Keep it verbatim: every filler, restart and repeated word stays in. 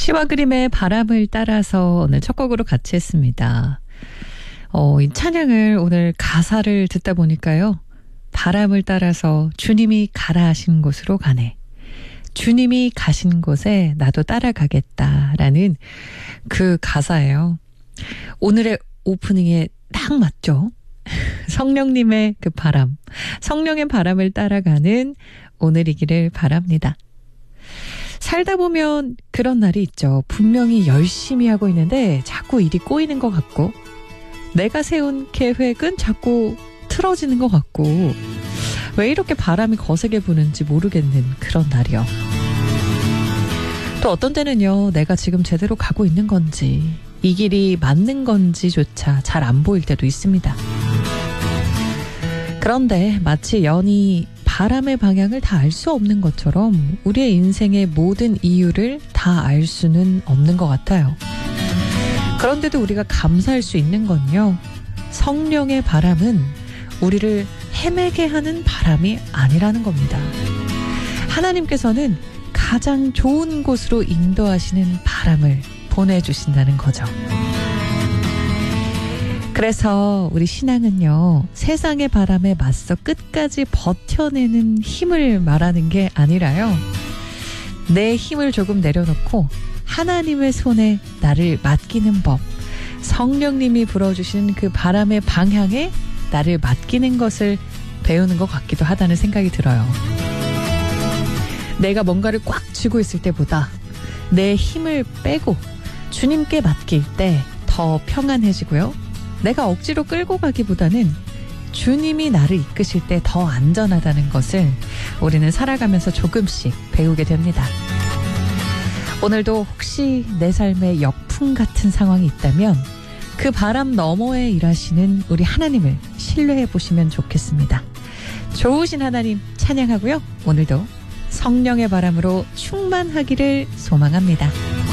시와 그림의 바람을 따라서 오늘 첫 곡으로 같이 했습니다. 어, 이 찬양을 오늘 가사를 듣다 보니까요. 바람을 따라서 주님이 가라 하신 곳으로 가네. 주님이 가신 곳에 나도 따라가겠다라는 그 가사예요. 오늘의 오프닝에 딱 맞죠? 성령님의 그 바람, 성령의 바람을 따라가는 오늘이기를 바랍니다. 살다 보면 그런 날이 있죠. 분명히 열심히 하고 있는데 자꾸 일이 꼬이는 것 같고 내가 세운 계획은 자꾸 틀어지는 것 같고 왜 이렇게 바람이 거세게 부는지 모르겠는 그런 날이요. 또 어떤 때는요. 내가 지금 제대로 가고 있는 건지 이 길이 맞는 건지조차 잘 안 보일 때도 있습니다. 그런데 마치 연이 바람의 방향을 다 알 수 없는 것처럼 우리의 인생의 모든 이유를 다 알 수는 없는 것 같아요. 그런데도 우리가 감사할 수 있는 건요. 성령의 바람은 우리를 헤매게 하는 바람이 아니라는 겁니다. 하나님께서는 가장 좋은 곳으로 인도하시는 바람을 보내주신다는 거죠. 그래서 우리 신앙은요. 세상의 바람에 맞서 끝까지 버텨내는 힘을 말하는 게 아니라요. 내 힘을 조금 내려놓고 하나님의 손에 나를 맡기는 법, 성령님이 불어주신 그 바람의 방향에 나를 맡기는 것을 배우는 것 같기도 하다는 생각이 들어요. 내가 뭔가를 꽉 쥐고 있을 때보다 내 힘을 빼고 주님께 맡길 때 더 평안해지고요. 내가 억지로 끌고 가기보다는 주님이 나를 이끄실 때 더 안전하다는 것을 우리는 살아가면서 조금씩 배우게 됩니다. 오늘도 혹시 내 삶에 역풍 같은 상황이 있다면 그 바람 너머에 일하시는 우리 하나님을 신뢰해 보시면 좋겠습니다. 좋으신 하나님 찬양하고요. 오늘도 성령의 바람으로 충만하기를 소망합니다.